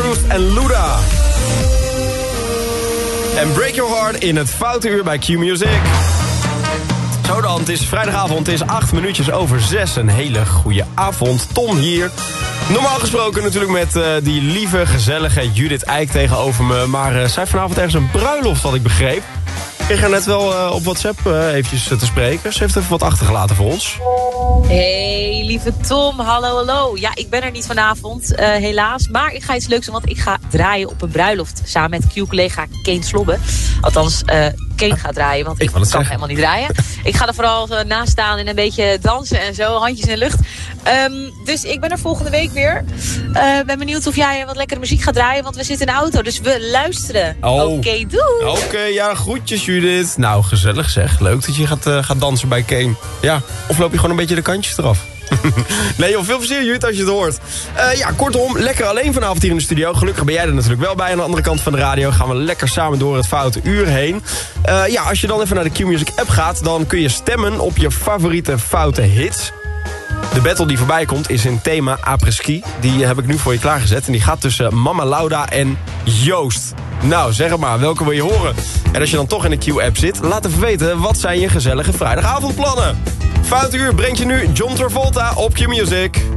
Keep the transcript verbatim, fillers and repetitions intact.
Truth en Luda. En Break Your Heart in het Foute Uur bij Q Music. Zo dan, het is vrijdagavond, het is acht minuutjes over zes. Een hele goede avond. Tom hier. Normaal gesproken natuurlijk met uh, die lieve, gezellige Judith Eijk tegenover me. Maar uh, zij vanavond ergens een bruiloft, had ik begreep. Ik kreeg haar net wel uh, op WhatsApp uh, eventjes uh, te spreken. Ze heeft even wat achtergelaten voor ons. Hey, lieve Tom. Hallo, hallo. Ja, ik ben er niet vanavond, uh, helaas. Maar ik ga iets leuks doen, want ik ga draaien op een bruiloft. Samen met Q-collega Kane Slobbe. Althans, uh, Kane gaat draaien, want ik, ik kan zeggen. helemaal niet draaien. Ik ga er vooral uh, naast staan en een beetje dansen en zo. Handjes in de lucht. Um, dus ik ben er volgende week weer. Uh, ben benieuwd of jij wat lekkere muziek gaat draaien, want we zitten in de auto. Dus we luisteren. Oh. Oké, okay, doei. Oké, okay, ja, groetjes Judith. Nou, gezellig zeg. Leuk dat je gaat, uh, gaat dansen bij Kane. Ja, of loop je gewoon een beetje de kantjes eraf? Nee joh, veel plezier Judith als je het hoort. Uh, ja, kortom, lekker alleen vanavond hier in de studio. Gelukkig ben jij er natuurlijk wel bij. Aan de andere kant van de radio gaan we lekker samen door het Foute Uur heen. Uh, ja, als je dan even naar de Q-Music app gaat, dan kun je stemmen op je favoriete foute hits. De battle die voorbij komt is in thema après-ski. Die heb ik nu voor je klaargezet. En die gaat tussen Mama Lauda en Joost. Nou, zeg het maar, welke wil je horen? En als je dan toch in de Q-app zit, laat even weten wat zijn je gezellige vrijdagavondplannen. Foute Uur brengt je nu John Travolta op Q Music.